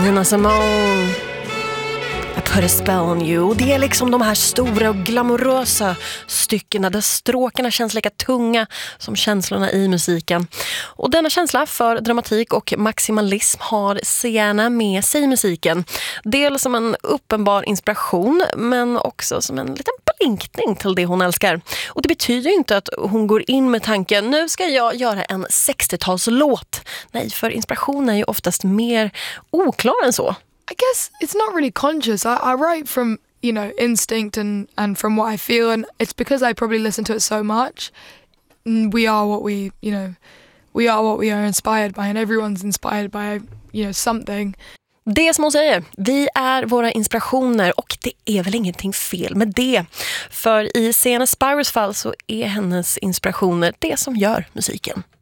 Nina Simone, I put a spell on you. Det är liksom de här stora och glamorösa styckena där stråkarna känns lika tunga som känslorna i musiken. Och denna känsla för dramatik och maximalism har Sienna med sig i musiken. Dels som en uppenbar inspiration, men också som en liten blinkning till det hon älskar. Och det betyder ju inte att hon går in med tanken, nu ska jag göra en 60-talslåt. Nej, för inspiration är ju oftast mer oklar än så. I guess it's not really conscious. I write from, instinct and from what I feel, and it's because I probably listen to it so much. We are what we are what we are inspired by, and everyone's inspired by, something. Det som hon säger, vi är våra inspirationer och det är väl ingenting fel med det. För i Sienna Spiros fall så är hennes inspirationer det som gör musiken.